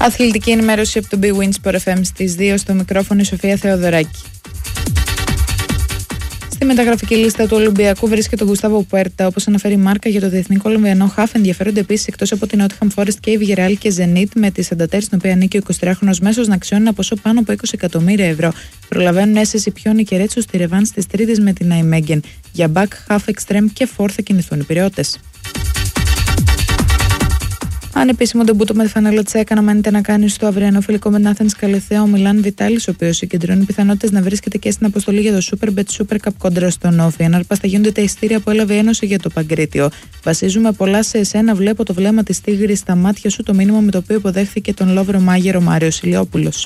Αθλητική ενημέρωση από το Big Win Sport FM στις 2, στο μικρόφωνο η Σοφία Θεοδωράκη. Στη μεταγραφική λίστα του Ολυμπιακού βρίσκεται ο Γκουστάβο Πουέρτα. Όπως αναφέρει η Μάρκα, για το διεθνή Κολομβιανό χαφ ενδιαφέρονται επίσης εκτός από την Νότιχαμ Φόρεστ και η Βιγερεάλ και Ζενίτ, με τη Σαντατέρ, στην οποία ανήκει ο 23χρονος μέσος, να αξιώνει ένα ποσό πάνω από 20 εκατομμύρια ευρώ. Προλαβαίνουν αίσθηση ποιον η Κερέτσου στη ρεβάνς της Τρίτης με την Αϊμέγγεν. Για μπακ, χαφ, εξτρέμ και φόρ θα κινηθούν οι Πειραιώτες. Ανεπίσημο ντεμπούτο με τη φανέλα της ΕΚΑ αναμένεται να κάνει στο αυριανό φιλικό με την Άθενς Καλιθέα ο Μιλάν Βιτάλης, ο οποίος συγκεντρώνει πιθανότητες να βρίσκεται και στην αποστολή για το Superbet Super Cup κόντρα στον Όφη. Αν αρπασταγιούνται τα ειστήρια που έλαβε η Ένωση για το Παγκρίτιο. Βασίζουμε πολλά σε εσένα, βλέπω το βλέμμα της Τίγρης στα μάτια σου, το μήνυμα με το οποίο υποδέχθηκε τον Λόβρο Μάγερο Μάριος Ηλιόπουλος.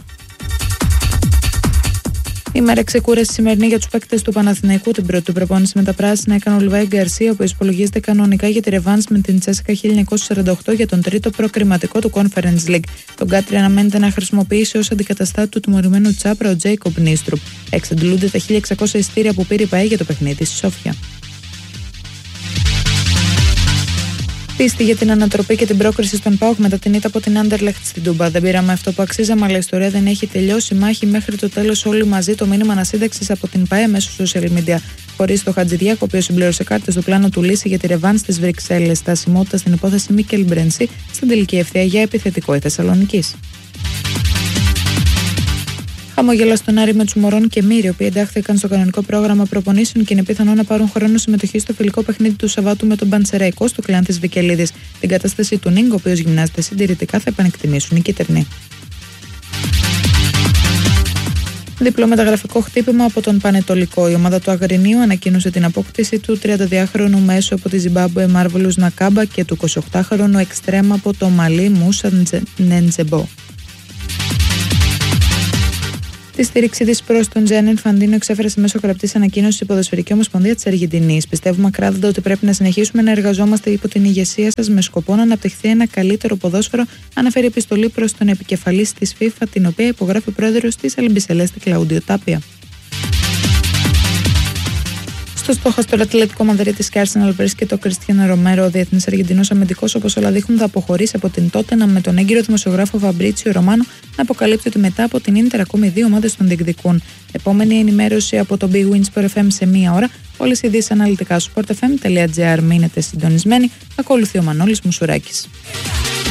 Η μέρα ξεκούραση σημερινή για τους παίκτες του Παναθηναϊκού. Την πρώτη του προπόνηση με τα πράσινα έκανε ο Λιβάη Γκαρσία, ο οποίος υπολογίζεται κανονικά για τη ρεβάνς με την Τσέσικα 1948 για τον τρίτο προκριματικό του Conference League. Τον Κάτρι αναμένεται να χρησιμοποιήσει ως αντικαταστάτη του τιμωρημένου Τσάπρα ο Τζέικομπ Νίστρουπ. Εξαντλούνται τα 1.600 ειστήρια που πήρε η ΠΑΕ για το παιχνίδι στη Σόφια. Πίστη για την ανατροπή και την πρόκριση στον ΠΑΟΚ μετά την ήττα από την Άντερλεχτ στην Τούμπα. Δεν πήραμε αυτό που αξίζαμε, αλλά η ιστορία δεν έχει τελειώσει. Μάχη μέχρι το τέλος όλοι μαζί. Το μήνυμα ανασύνταξης από την ΠΑΕ μέσω social media. Χωρίς το Χατζηδιάκο, ο οποίος συμπλήρωσε κάρτες στο πλάνο του λύση για τη ρεβάνς της Βρυξέλλες. Στασιμότητα στην υπόθεση Μίκελ Μπρέντσι στην τελική ευθεία για επιθετικό η Θεσσαλονικής. Χαμόγελα στον Άρη με Τσουμορών και Μύρη, οι οποίοι εντάχθηκαν στο κανονικό πρόγραμμα προπονήσεων και είναι πιθανό να πάρουν χρόνο συμμετοχή στο φιλικό παιχνίδι του Σαββάτου με τον Πανσεραϊκό στο κλάν της Βικελίδης. Την κατάσταση του Νίγκ, ο οποίος γυμνάζεται συντηρητικά, θα επανεκτιμήσουν οι κίτρινοι. Διπλό μεταγραφικό χτύπημα από τον Πανετολικό. Η ομάδα του Αγρινίου ανακοίνωσε την απόκτηση του 32χρονου μέσου από τη Ζιμπάμπουε Μάρβολους Νακάμπα και του 28χρονου εξτρέμ από το Μαλί Μούσα Νεντζεμπό. Τη στήριξή τη προς τον Τζιάννη Ινφαντίνο εξέφρασε μέσω γραπτής ανακοίνωσης η Ποδοσφαιρική Ομοσπονδία της Αργεντινής. Πιστεύουμε ακράδαντα ότι πρέπει να συνεχίσουμε να εργαζόμαστε υπό την ηγεσία σας με σκοπό να αναπτυχθεί ένα καλύτερο ποδόσφαιρο, αναφέρει επιστολή προς τον επικεφαλής της FIFA, την οποία υπογράφει ο πρόεδρος της Αλμπισελέστη Κλαούντιο Τάπια. Στο στόχαστρο Ατλέτικο Μαδρίτης και Arsenal βρίσκεται ο Κριστιάνο Ρομέρο, ο διεθνής Αργεντινός αμυντικός, όπως όλα δείχνουν θα αποχωρήσει από την Τότεναμ, με τον έγκυρο δημοσιογράφο Φαμπρίτσιο Ρωμάνο να αποκαλύπτει ότι μετά από την Ίντερ ακόμη δύο ομάδες τον διεκδικούν. Επόμενη ενημέρωση από το Big Win Sport FM σε μία ώρα. Όλες οι ειδήσεις αναλυτικά στο sportfm.gr. Μείνετε συντονισμένοι. Ακολουθεί ο Μανώλης Μουσουράκης.